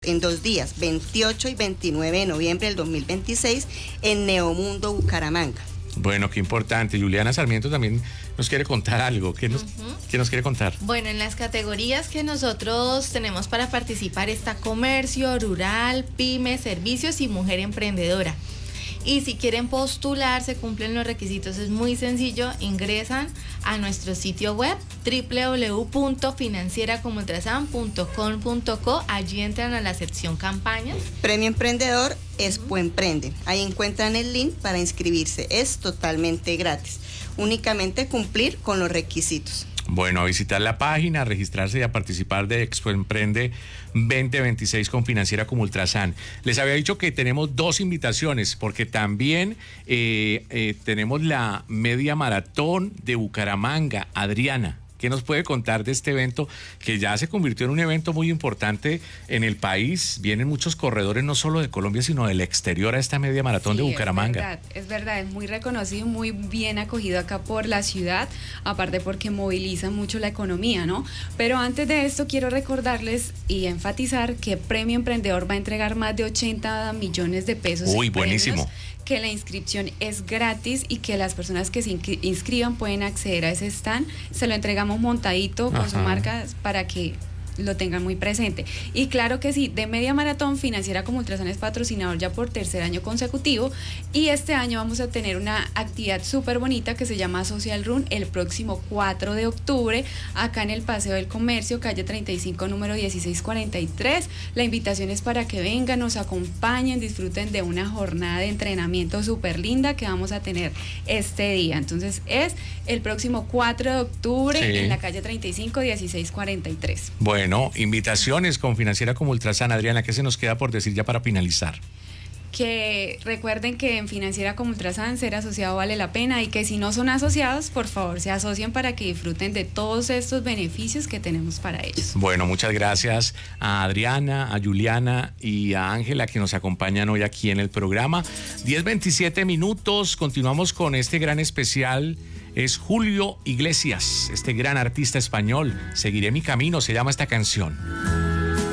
en 2 días, 28 y 29 de noviembre del 2026, en Neomundo Bucaramanga. Bueno, qué importante. Juliana Sarmiento también nos quiere contar algo. ¿Qué nos quiere contar? Bueno, en las categorías que nosotros tenemos para participar está comercio, rural, pyme, servicios y mujer emprendedora. Y si quieren postular, se cumplen los requisitos, es muy sencillo, ingresan a nuestro sitio web www.financieracomultrasan.com.co, allí entran a la sección campañas. Premio Emprendedor Expo Emprende, ahí encuentran el link para inscribirse, es totalmente gratis, únicamente cumplir con los requisitos. Bueno, a visitar la página, a registrarse y a participar de Expo Emprende 2026 con Financiera como Ultrasan. Les había dicho que tenemos 2 invitaciones, porque también tenemos la media maratón de Bucaramanga. Adriana, ¿qué nos puede contar de este evento que ya se convirtió en un evento muy importante en el país? Vienen muchos corredores no solo de Colombia, sino del exterior a esta media maratón de Bucaramanga. Es verdad, es muy reconocido, muy bien acogido acá por la ciudad, aparte porque moviliza mucho la economía, ¿no? Pero antes de esto quiero recordarles y enfatizar que Premio Emprendedor va a entregar más de 80 millones de pesos. Uy, buenísimo. Que la inscripción es gratis y que las personas que se inscriban pueden acceder a ese stand. Se lo entregamos montadito con su marca para que lo tengan muy presente. Y claro que sí, de Media Maratón, Financiera como Ultrasan es patrocinador ya por 3er año consecutivo, y este año vamos a tener una actividad súper bonita que se llama Social Run el próximo 4 de octubre, acá en el Paseo del Comercio, calle 35, número 1643. La invitación es para que vengan, nos acompañen, disfruten de una jornada de entrenamiento súper linda que vamos a tener este día. Entonces es el próximo 4 de octubre en la calle 35, 1643. Bueno, invitaciones con Financiera como Ultrasan. Adriana, ¿qué se nos queda por decir ya para finalizar? Que recuerden que en Financiera como Ultrasan ser asociado vale la pena, y que si no son asociados, por favor se asocien para que disfruten de todos estos beneficios que tenemos para ellos. Bueno, muchas gracias a Adriana, a Juliana y a Ángela que nos acompañan hoy aquí en el programa. 10:27 minutos, continuamos con este gran especial. Es Julio Iglesias, este gran artista español. Seguiré mi camino, se llama esta canción.